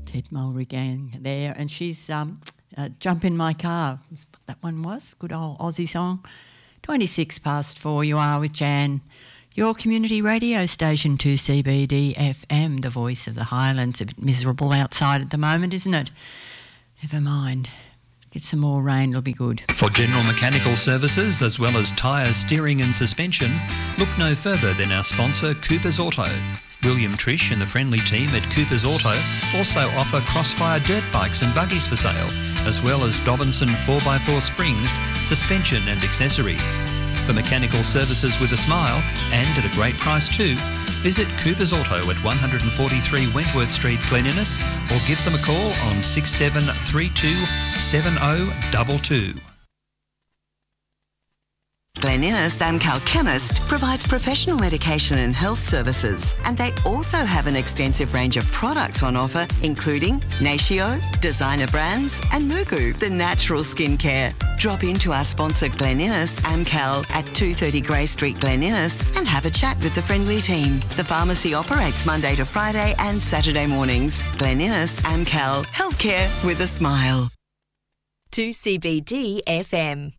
Ted Mulry gang there, and she's Jump in My Car. That's what that one was. Good old Aussie song. 4:26, you are with Jan. Your community radio station 2CBD FM, the voice of the Highlands. A bit miserable outside at the moment, isn't it? Never mind. Get some more rain, it'll be good. For general mechanical services as well as tyre, steering and suspension, look no further than our sponsor Cooper's Auto. William Trish and the friendly team at Cooper's Auto also offer Crossfire dirt bikes and buggies for sale, as well as Dobinson 4x4 springs, suspension and accessories. For mechanical services with a smile, and at a great price too, visit Cooper's Auto at 143 Wentworth Street, Glen Innes, or give them a call on 6732 7022. Glen Innes Amcal Chemist provides professional medication and health services, and they also have an extensive range of products on offer, including Natio, designer brands, and Mugu, the natural skincare. Drop into our sponsor Glen Innes Amcal at 230 Grey Street, Glen Innes, and have a chat with the friendly team. The pharmacy operates Monday to Friday and Saturday mornings. Glen Innes Amcal, healthcare with a smile. 2CBD FM.